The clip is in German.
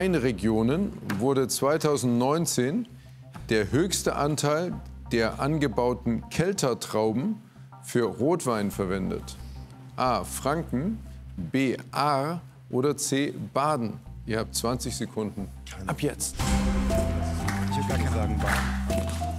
Regionen wurde 2019 der höchste Anteil der angebauten Keltertrauben für Rotwein verwendet? A. Franken, B. Ahr oder C. Baden? Ihr habt 20 Sekunden. Ab jetzt. Ich würde gar nicht sagen Baden.